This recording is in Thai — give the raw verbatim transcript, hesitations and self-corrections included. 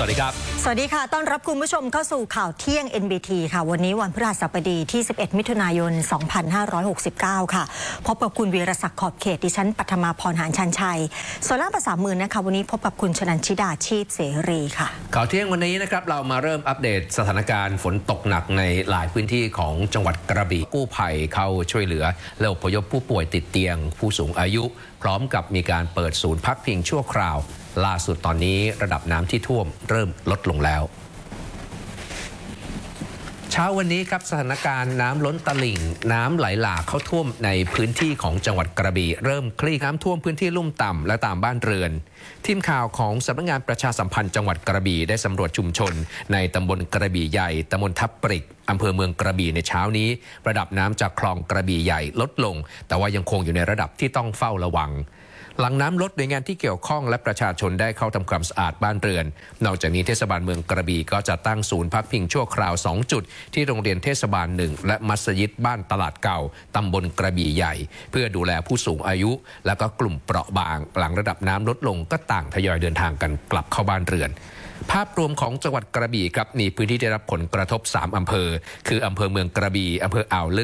วัสดีครับสวัสดีค่ะต้อนรับคุณผู้ชมเข้าสู่ข่าวเที่ยง เอ็น บี ที ค่ะวันนี้วันพฤหัสบดีที่สิบเอ็ดมิถุนายนสองพันห้าร้อยหกสิบเก้าค่ะพบกับคุณวีรศักดิ์ขอบเขตดิฉันปัทมาพรหานชันชัยโซล่าภาษามือนะคะวันนี้พบกับคุณชนันชิดาชีพเสรีค่ะข่าวเที่ยงวันนี้นะครับเรามาเริ่มอัปเดตสถานการณ์ฝนตกหนักในหลายพื้นที่ของจังหวัดกระบี่กู้ภัยเข้าช่วยเหลือและอพยพผู้ป่วยติดเตียงผู้สูงอายุพร้อมกับมีการเปิดศูนย์พักพิงชั่วคราวล่าสุดตอนนี้ระดับน้ำที่ท่วมเริ่มลดลงแล้วเช้าวันนี้ครับสถานการณ์น้ำล้นตลิ่งน้ำไหลหลากเข้าท่วมในพื้นที่ของจังหวัดกระบี่เริ่มคลี่น้ำท่วมพื้นที่ลุ่มต่ำและตามบ้านเรือนทีมข่าวของสำนักงานประชาสัมพันธ์จังหวัดกระบี่ได้สำรวจชุมชนในตำบลกระบี่ใหญ่ตำบลทับปริกอำเภอเมืองกระบี่ในเช้านี้ระดับน้ำจากคลองกระบี่ใหญ่ลดลงแต่ว่ายังคงอยู่ในระดับที่ต้องเฝ้าระวังหลังน้ำลดหน่วยงานที่เกี่ยวข้องและประชาชนได้เข้าทำความสะอาดบ้านเรือนนอกจากนี้เทศบาลเมืองกระบี่ก็จะตั้งศูนย์พักพิงชั่วคราวสองจุดที่โรงเรียนเทศบาลหนึ่งและมัสยิดบ้านตลาดเก่าตำบลกระบี่ใหญ่เพื่อดูแลผู้สูงอายุและก็กลุ่มเปราะบางหลังระดับน้ำลดลงก็ต่างทยอยเดินทางกันกลับเข้าบ้านเรือนภาพรวมของจังหวัดกระบี่ครับมีพื้นที่ได้รับผลกระทบสามอำเภอคืออำเภอเมืองกระบี่อำเภออ่าวลึก